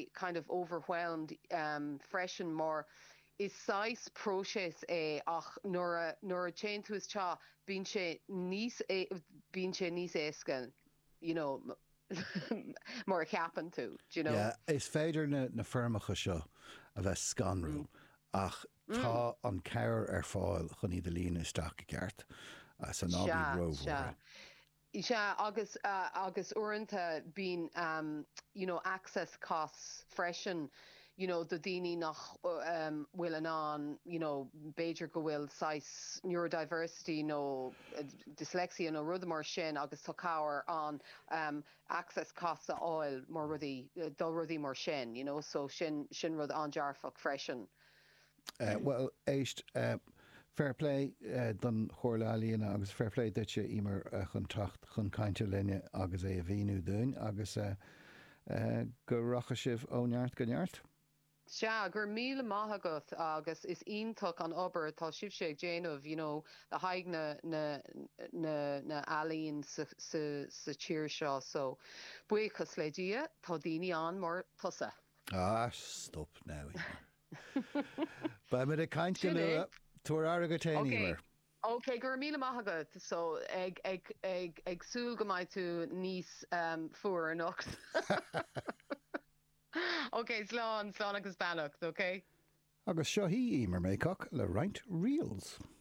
kind of overwhelmed freisin more is size process ach nor a chain to his cha bín sé níos éascan, you know, more ceapan tú, you know. Yeah, is féidir na firmacha seo a bheith scanrú ach tá an ceir fáil chun iad líon isteach ceart san ábhí roimh. Se agus uanta bín you know, access costs freisin, you know, do daoine nach bhfuil an, you know, beidir go bhfuil sais neurodiversity no dyslexia no rud mar sin agus tá cabhair an access costs a áil mar rudí dul rudí mar sin, you know, so sin rud an dearfach freisin. Well, éist fair play don chomhlaíonn agus fair play duite imar chun tacht chun cainte linne agus é a bhíú dúin agus go racha sibh óneart go neart. Se gur míle maithagat agus is ionach an obair tá sibh sé déanamh, you know, the haig na alíonn sa tíir seo, so buchas le dia tá daoine an mar tusa. Stop now. Ba mid a cainte nua tuair airgad téanamh. Okay, gur míle maithagat, so ag súil go mbeidh tú níos fuair an ocht. Okay, slán agus beannacht, okay? Agus seo hí imar méicach le roinnt Reels.